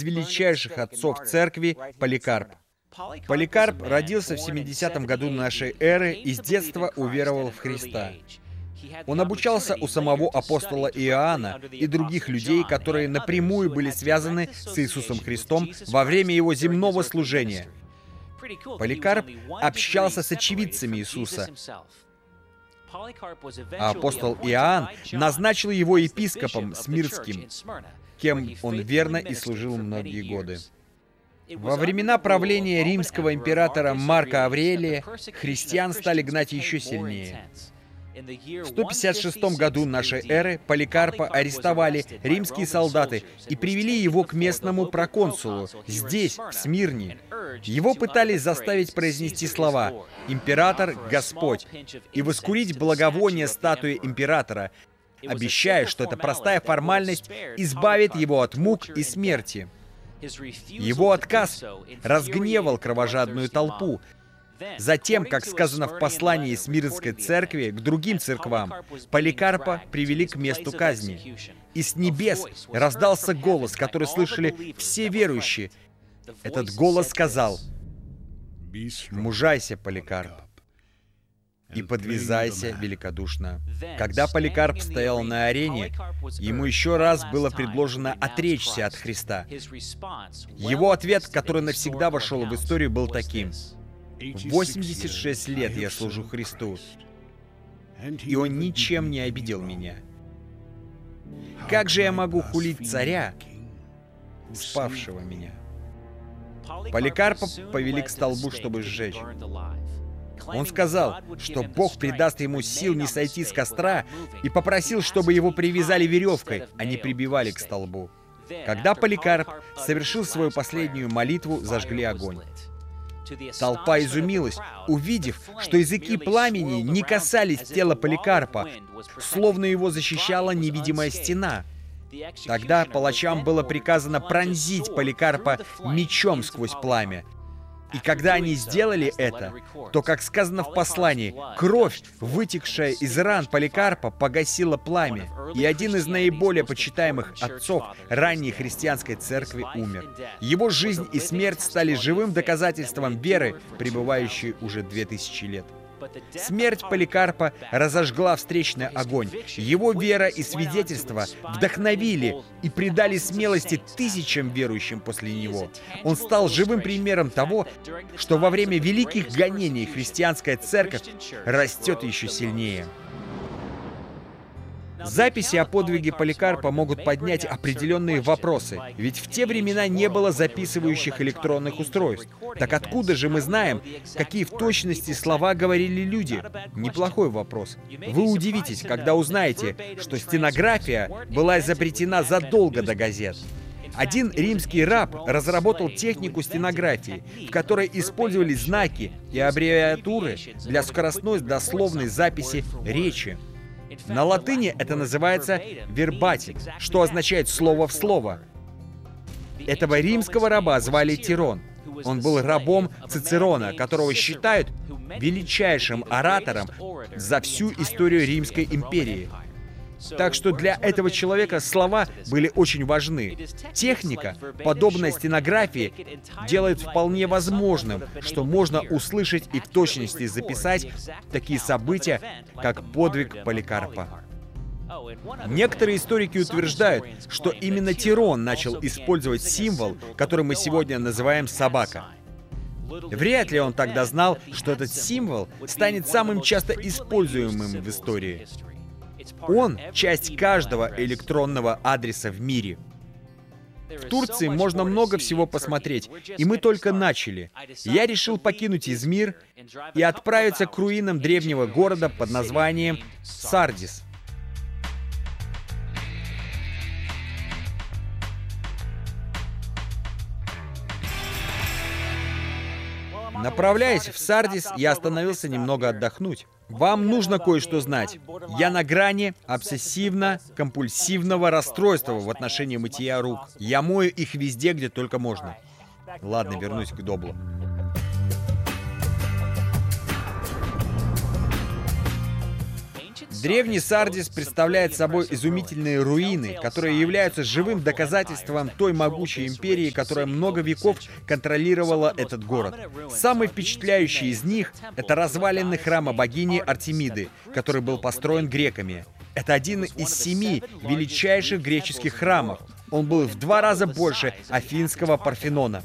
из величайших отцов церкви Поликарп. Поликарп родился в 70 году нашей эры и с детства уверовал в Христа. Он обучался у самого апостола Иоанна и других людей, которые напрямую были связаны с Иисусом Христом во время его земного служения. Поликарп общался с очевидцами Иисуса, а апостол Иоанн назначил его епископом Смирнским, кем он верно и служил многие годы. Во времена правления римского императора Марка Аврелия христиан стали гнать еще сильнее. В 156 году нашей эры Поликарпа арестовали римские солдаты и привели его к местному проконсулу, здесь, в Смирне. Его пытались заставить произнести слова «Император – Господь» и воскурить благовоние статуи императора, обещая, что эта простая формальность избавит его от мук и смерти. Его отказ разгневал кровожадную толпу. Затем, как сказано в послании Смирнской церкви к другим церквам, Поликарпа привели к месту казни. И с небес раздался голос, который слышали все верующие. Этот голос сказал: «Мужайся, Поликарп, и подвязайся великодушно». Когда Поликарп стоял на арене, ему еще раз было предложено отречься от Христа. Его ответ, который навсегда вошел в историю, был таким: 86 лет я служу Христу, и Он ничем не обидел меня. Как же я могу хулить царя, спавшего меня? Поликарпа повели к столбу, чтобы сжечь. Он сказал, что Бог придаст ему сил не сойти с костра, и попросил, чтобы его привязали веревкой, а не прибивали к столбу. Когда Поликарп совершил свою последнюю молитву, зажгли огонь. Толпа изумилась, увидев, что языки пламени не касались тела Поликарпа, словно его защищала невидимая стена. Тогда палачам было приказано пронзить Поликарпа мечом сквозь пламя. И когда они сделали это, то, как сказано в послании, кровь, вытекшая из ран Поликарпа, погасила пламя, и один из наиболее почитаемых отцов ранней христианской церкви умер. Его жизнь и смерть стали живым доказательством веры, пребывающей уже 2000 лет. Смерть Поликарпа разожгла встречный огонь. Его вера и свидетельство вдохновили и придали смелости тысячам верующим после него. Он стал живым примером того, что во время великих гонений христианская церковь растет еще сильнее. Записи о подвиге Поликарпа могут поднять определенные вопросы, ведь в те времена не было записывающих электронных устройств. Так откуда же мы знаем, какие в точности слова говорили люди? Неплохой вопрос. Вы удивитесь, когда узнаете, что стенография была изобретена задолго до газет. Один римский раб разработал технику стенографии, в которой использовались знаки и аббревиатуры для скоростной дословной записи речи. На латыни это называется «вербатим», что означает «слово в слово». Этого римского раба звали Тирон. Он был рабом Цицерона, которого считают величайшим оратором за всю историю Римской империи. Так что для этого человека слова были очень важны. Техника, подобная стенографии, делает вполне возможным, что можно услышать и в точности записать такие события, как подвиг Поликарпа. Некоторые историки утверждают, что именно Тирон начал использовать символ, который мы сегодня называем собака. Вряд ли он тогда знал, что этот символ станет самым часто используемым в истории. Он — часть каждого электронного адреса в мире. В Турции можно много всего посмотреть, и мы только начали. Я решил покинуть Измир и отправиться к руинам древнего города под названием Сардис. Направляясь в Сардис, я остановился немного отдохнуть. Вам нужно кое-что знать. Я на грани обсессивно-компульсивного расстройства в отношении мытья рук. Я мою их везде, где только можно. Ладно, вернусь к Доблу. Древний Сардис представляет собой изумительные руины, которые являются живым доказательством той могучей империи, которая много веков контролировала этот город. Самый впечатляющий из них — это развалины храма богини Артемиды, который был построен греками. Это один из 7 величайших греческих храмов. Он был в 2 раза больше Афинского Парфенона.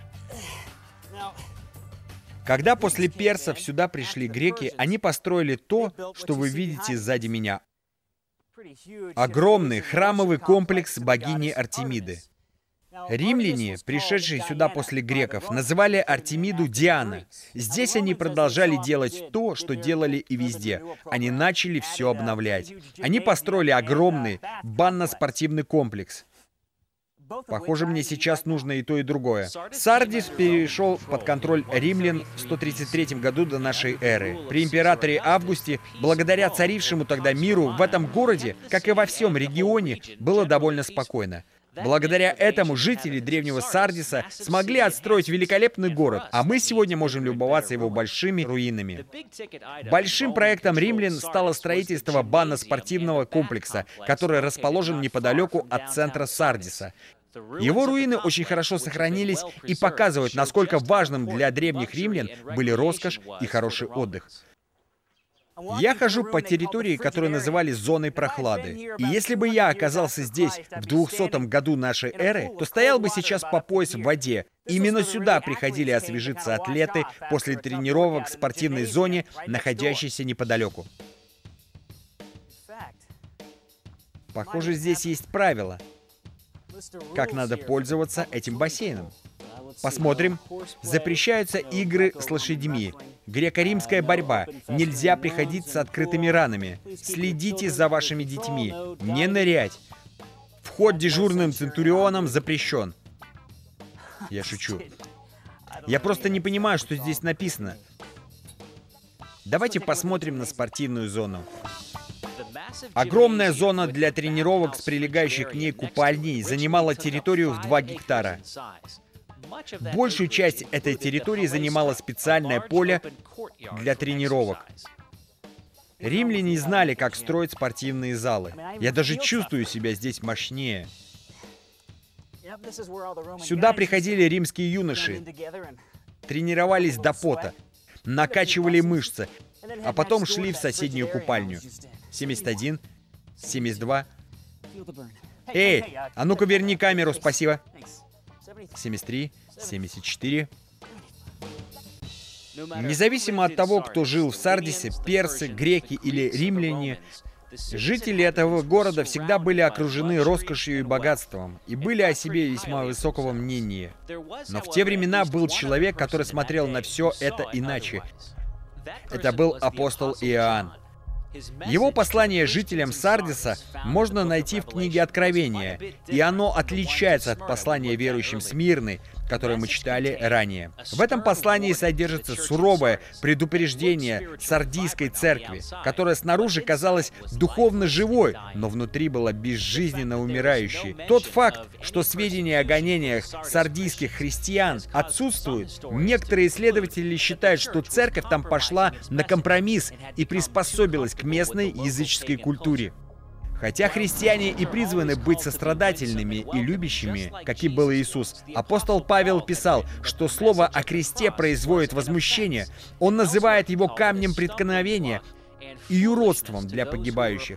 Когда после персов сюда пришли греки, они построили то, что вы видите сзади меня. Огромный храмовый комплекс богини Артемиды. Римляне, пришедшие сюда после греков, называли Артемиду Диана. Здесь они продолжали делать то, что делали и везде. Они начали все обновлять. Они построили огромный банно-спортивный комплекс. Похоже, мне сейчас нужно и то, и другое. Сардис перешел под контроль римлян в 133 году до нашей эры. При императоре Августе, благодаря царившему тогда миру, в этом городе, как и во всем регионе, было довольно спокойно. Благодаря этому жители древнего Сардиса смогли отстроить великолепный город, а мы сегодня можем любоваться его большими руинами. Большим проектом римлян стало строительство банно-спортивного комплекса, который расположен неподалеку от центра Сардиса. Его руины очень хорошо сохранились и показывают, насколько важным для древних римлян были роскошь и хороший отдых. Я хожу по территории, которую называли зоной прохлады. И если бы я оказался здесь в 200 году нашей эры, то стоял бы сейчас по пояс в воде. Именно сюда приходили освежиться атлеты после тренировок в спортивной зоне, находящейся неподалеку. Похоже, здесь есть правила, как надо пользоваться этим бассейном. Посмотрим. Запрещаются игры с лошадьми. Греко-римская борьба. Нельзя приходить с открытыми ранами. Следите за вашими детьми. Не нырять. Вход дежурным центурионом запрещен. Я шучу. Я просто не понимаю, что здесь написано. Давайте посмотрим на спортивную зону. Огромная зона для тренировок с прилегающей к ней купальней занимала территорию в 2 гектара. Большую часть этой территории занимало специальное поле для тренировок. Римляне знали, как строить спортивные залы. Я даже чувствую себя здесь мощнее. Сюда приходили римские юноши, тренировались до пота, накачивали мышцы, а потом шли в соседнюю купальню. 71, 72. Эй, а ну-ка верни камеру, спасибо. 73, 74. Независимо от того, кто жил в Сардисе, персы, греки или римляне, жители этого города всегда были окружены роскошью и богатством, и были о себе весьма высокого мнения. Но в те времена был человек, который смотрел на все это иначе. Это был апостол Иоанн. Его послание жителям Сардиса можно найти в книге Откровения, и оно отличается от послания верующим Смирны, которое мы читали ранее. В этом послании содержится суровое предупреждение сардийской церкви, которая снаружи казалась духовно живой, но внутри была безжизненно умирающей. Тот факт, что сведения о гонениях сардийских христиан отсутствуют, некоторые исследователи считают, что церковь там пошла на компромисс и приспособилась к местной языческой культуре. Хотя христиане и призваны быть сострадательными и любящими, каким был Иисус, апостол Павел писал, что слово о кресте производит возмущение. Он называет его камнем преткновения и юродством для погибающих.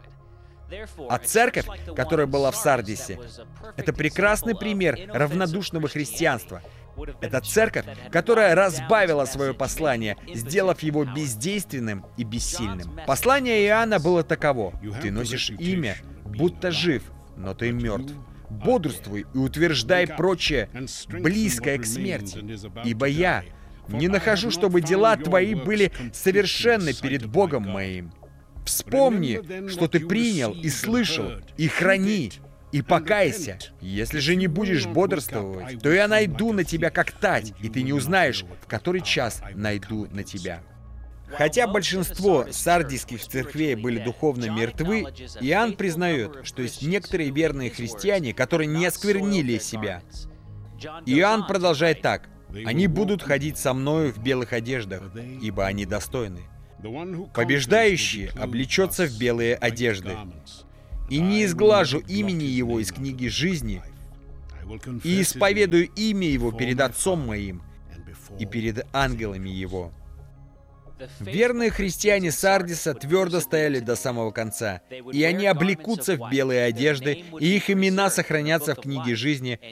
А церковь, которая была в Сардисе, это прекрасный пример равнодушного христианства. Это церковь, которая разбавила свое послание, сделав его бездейственным и бессильным. Послание Иоанна было таково: «Ты носишь имя, будто жив, но ты мертв. Бодрствуй и утверждай прочее, близкое к смерти. Ибо я не нахожу, чтобы дела твои были совершенны перед Богом моим. Вспомни, что ты принял и слышал, и храни, и покайся. Если же не будешь бодрствовать, то я найду на тебя как тать, и ты не узнаешь, в который час найду на тебя». Хотя большинство сардийских церквей были духовно мертвы, Иоанн признает, что есть некоторые верные христиане, которые не осквернили себя. Иоанн продолжает так: «Они будут ходить со мною в белых одеждах, ибо они достойны». Побеждающий облечется в белые одежды. И не изглажу имени его из книги жизни, и исповедую имя его перед Отцом моим и перед ангелами его». Верные христиане Сардиса твердо стояли до самого конца, и они облекутся в белые одежды, и их имена сохранятся в книге жизни,